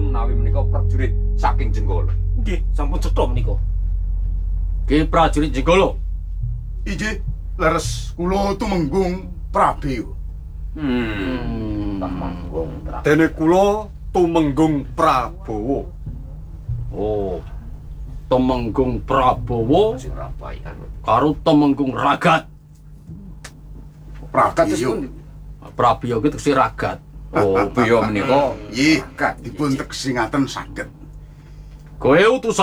menawi menika prajurit saking Jenggala. Nggih, sampun cetha menika. Ki prajurit Jenggala. Inggih, leres kula tumenggung Prabeyo. Dene kula tumenggung Prabowo. Oh. Temenggung Prabowo karo Temenggung Ragat. Prabeyo. Prabeyo ki tegese ragat. Oh, biya menika Nggih, dipun teksi ngaten saged. Kowe utusan